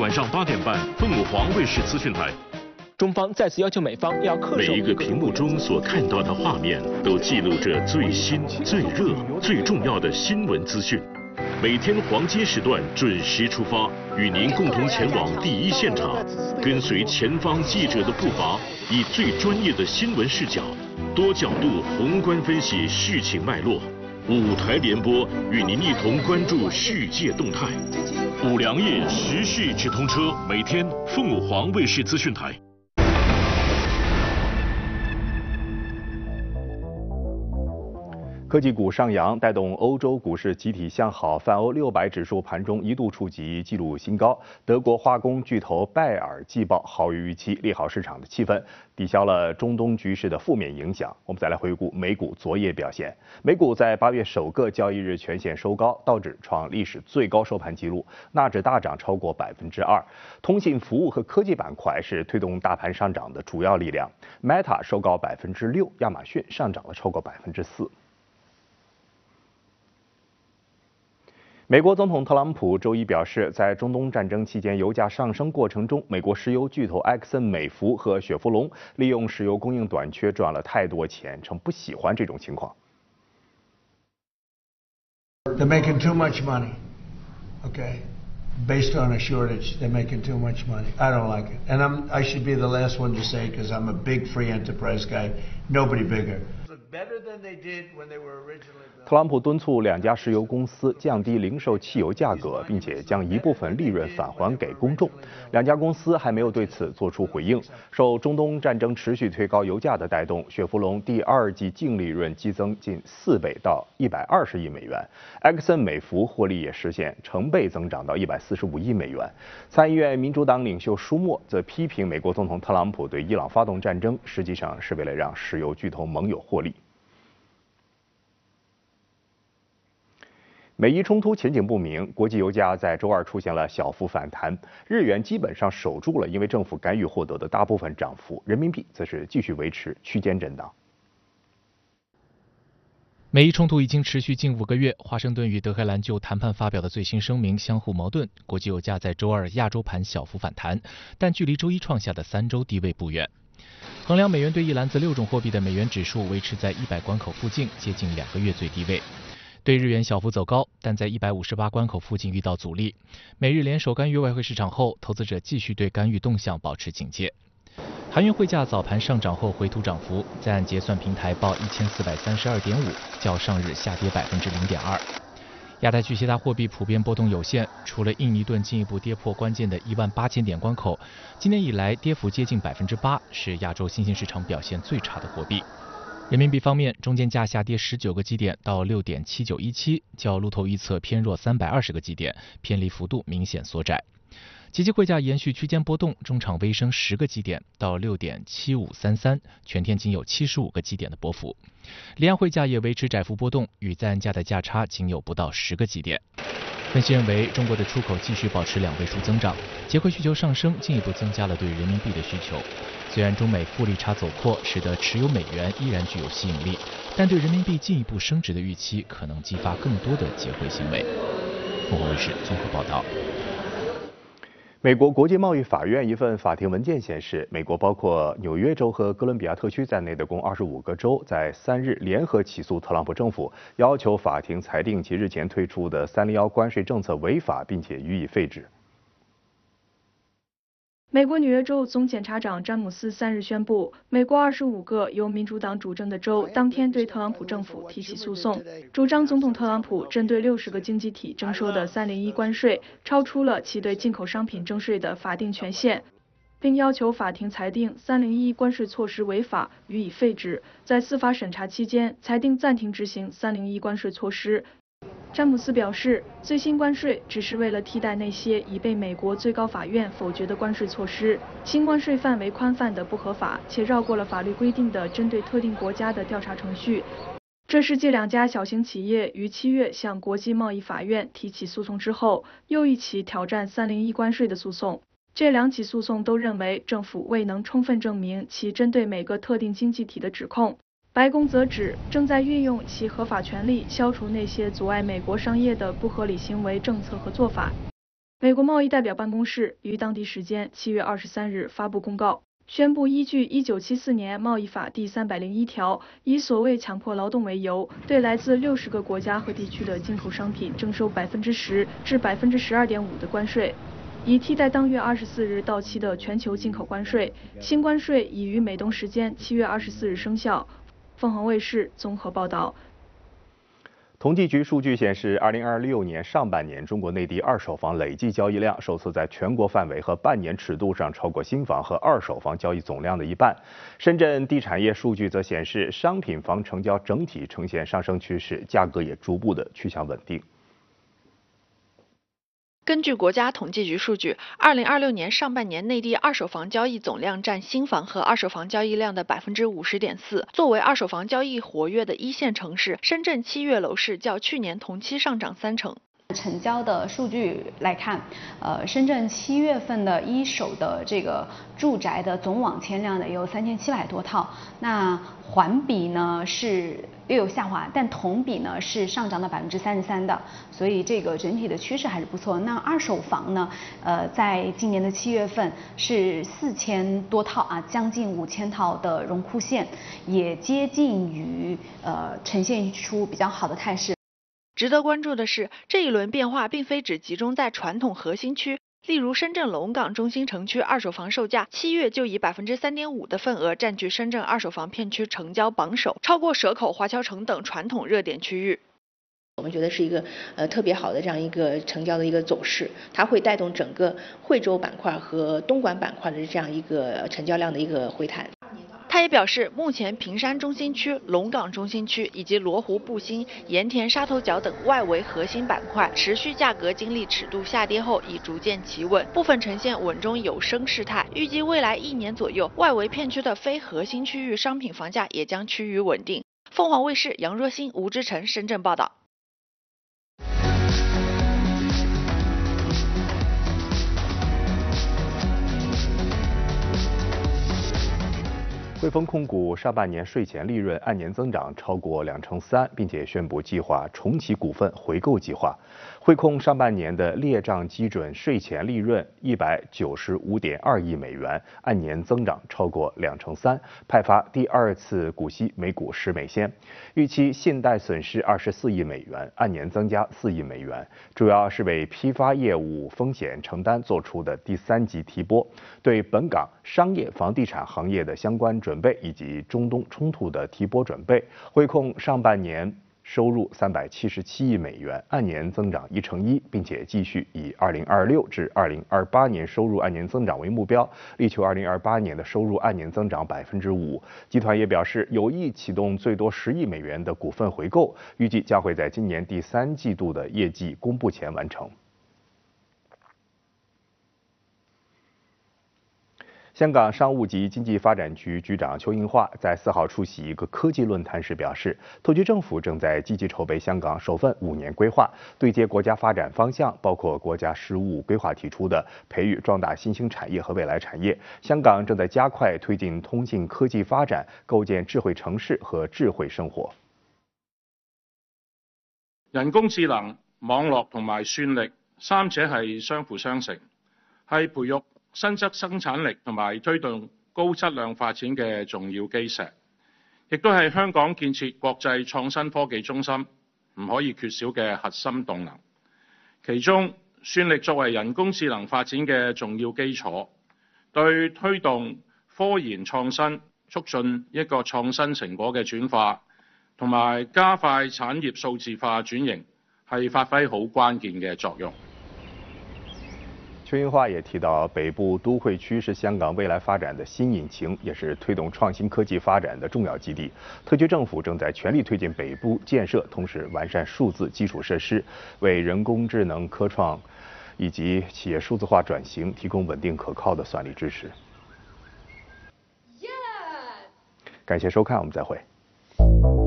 晚上8点半，凤凰卫视资讯台。 中方再次要求美方要恪守。 每一个屏幕中所看到的画面，都记录着最新、最热、最重要的新闻资讯。每天黄金时段准时出发，与您共同前往第一现场，跟随前方记者的步伐，以最专业的新闻视角，多角度宏观分析事情脉络。5台联播，与您一同关注世界动态。5粮液时事直通车，每天凤凰卫视资讯台。 科技股上扬，带动欧洲股市集体向好，泛欧600指数盘中一度触及纪录新高。德国化工巨头拜耳季报好于预期，利好市场的气氛，抵消了中东局势的负面影响。我们再来回顾美股昨夜表现，美股在8月首个交易日全线收高，道指创历史最高收盘纪录，纳指大涨超过2%。通信服务和科技板块是推动大盘上涨的主要力量 ，Meta 收高6%，亚马逊上涨了超过4%。美国总统特朗普周一表示，在中东战争期间油价上升过程中，美国石油巨头埃克森美孚和雪佛龙利用石油供应短缺赚了太多钱，称不喜欢这种情况。 They're making too much money, okay? Based on a shortage, they're making too much money. I don't like it, and I should be the last one to say because I'm a big free enterprise guy. Nobody bigger. Better than they did when they were originally. 特朗普敦促2家石油公司降低零售汽油价格，并且将一部分利润返还给公众。2家公司还没有对此做出回应。受中东战争持续推高油价的带动，雪佛龙第2季净利润激增近4倍到120亿美元，埃克森美孚获利也实现成倍增长到145亿美元。参议院民主党领袖舒默则批评美国总统特朗普对伊朗发动战争，实际上是为了让石油巨头盟友获利。美伊冲突前景不明，国际油价在周二出现了小幅反弹，日元基本上守住了因为政府干预获得的大部分涨幅，人民币则是继续维持区间震荡。 美伊冲突已经持续近5个月，华盛顿与德黑兰就谈判发表的最新声明相互矛盾，国际油价在周二亚洲盘小幅反弹，但距离周一创下的3周低位不远。衡量美元兑一篮子6种货币的美元指数维持在100关口附近，接近2个月最低位。对日元小幅走高，但在158关口附近遇到阻力。美日联手干预外汇市场后，投资者继续对干预动向保持警戒。韩元汇价早盘上涨后回吐涨幅，在岸结算平台报1432.5，较上日下跌0.2%。亚太区其他货币普遍波动有限，除了印尼盾进一步跌破关键的18000点关口，今年以来跌幅接近8%，是亚洲新兴市场表现最差的货币。人民币方面，中间价下跌19个基点到6.7917，较路透预测偏弱320个基点，偏离幅度明显缩窄。即期汇价延续区间波动，中场微升10个基点到6.7533，全天仅有75个基点的波幅。离岸汇价也维持窄幅波动，与在岸价的价差仅有不到10个基点。分析认为，中国的出口继续保持2位数增长，结汇需求上升进一步增加了对人民币的需求。虽然中美负利差走扩使得持有美元依然具有吸引力，但对人民币进一步升值的预期可能激发更多的结汇行为。凤凰卫视综合报道。 美国国际贸易法院一份法庭文件显示，美国包括纽约州和哥伦比亚特区在内的共25个州在3日联合起诉特朗普政府，要求法庭裁定其日前推出的301关税政策违法，并且予以废止。 美国纽约州总检察长詹姆斯3日宣布，美国25个由民主党主政的州当天对特朗普政府提起诉讼，主张总统特朗普针对60个经济体征收的301关税超出了其对进口商品征税的法定权限，并要求法庭裁定301关税措施违法，予以废止，在司法审查期间裁定暂停执行301关税措施。詹姆斯表示，最新关税只是为了替代那些已被美国最高法院否决的关税措施。新关税范围宽泛的不合法，且绕过了法律规定的针对特定国家的调查程序。这是继2家小型企业于7月向国际贸易法院提起诉讼之后，又一起挑战301关税的诉讼。这2起诉讼都认为政府未能充分证明其针对每个特定经济体的指控。白宫则指正在运用其合法权利消除那些阻碍美国商业的不合理行为、政策和做法。 美国贸易代表办公室于当地时间7月23日发布公告，宣布依据1974年贸易法第301条，以所谓强迫劳动为由，对来自60个国家和地区的进口商品征收10%至12.5%的关税，以替代当月24日到期的全球进口关税。新关税已于美东时间7月24日生效。凤凰卫视综合报道。 统计局数据显示，2026年上半年中国内地二手房累计交易量首次在全国范围和半年尺度上超过新房和二手房交易总量的一半。深圳地产业数据则显示，商品房成交整体呈现上升趋势，价格也逐步的趋向稳定。 根据国家统计局数据，2026年上半年内地二手房交易总量占新房和二手房交易量的50.4%。作为二手房交易活跃的一线城市，深圳7月楼市较去年同期上涨3成。 成交的数据来看，深圳7月份的一手的这个住宅的总网签量呢有3700多套，那环比呢是略有下滑，但同比呢是上涨了33%的，所以这个整体的趋势还是不错。那二手房呢，在今年的7月份是4000多套啊，将近5000套的荣枯线，也接近于呈现出比较好的态势。 值得关注的是，这一轮变化并非只集中在传统核心区，例如深圳龙岗中心城区二手房售价7月就以3.5%的份额占据深圳二手房片区成交榜首，超过蛇口、华侨城等传统热点区域。 我们觉得是一个特别好的这样一个成交的一个走势，它会带动整个惠州板块和东莞板块的这样一个成交量的一个回弹。 他也表示，目前坪山中心区、龙岗中心区以及罗湖、布心、盐田、沙头角等外围核心板块，持续价格经历尺度下跌后已逐渐企稳，部分呈现稳中有升势态。预计未来1年左右，外围片区的非核心区域商品房价也将趋于稳定。凤凰卫视杨若欣、吴志成深圳报道。 汇丰控股上半年税前利润按年增长超过3%，并且宣布计划重启股份回购计划。汇控上半年的列账基准税前利润195.2亿美元，按年增长超过3%，派发第2次股息每股10美仙。预期信贷损失24亿美元，按年增加4亿美元，主要是为批发业务风险承担做出的第3级提拨，对本港商业房地产行业的相关准备以及中东冲突的提拨准备。汇控上半年收入377亿美元，按年增长1%，并且继续以2026至2028年收入按年增长为目标，力求2028年的收入按年增长5%。集团也表示有意启动最多10亿美元的股份回购，预计将会在今年第3季度的业绩公布前完成。香港商务及经济发展局局长邱应华在4号出席一个科技论坛时表示，特区政府正在积极筹备香港首份5年规划，对接国家发展方向，包括国家十5规划提出的培育壮大新兴产业和未来产业。香港正在加快推进通信科技发展，构建智慧城市和智慧生活。 人工智能、網絡同埋算力三者係相輔相成，係培育新質生產力同埋推動高質量發展嘅重要基石，亦都係香港建設國際創新科技中心唔可以缺少嘅核心動能。其中，算力作為人工智能發展嘅重要基礎，對推動科研創新、促進一個創新成果嘅轉化，同埋加快產業數字化轉型，係發揮好關鍵嘅作用。 邱应华也提到，北部都会区是香港未来发展的新引擎，也是推动创新科技发展的重要基地。特区政府正在全力推进北部建设，同时完善数字基础设施，为人工智能科创以及企业数字化转型提供稳定可靠的算力支持。感谢收看，我们再会。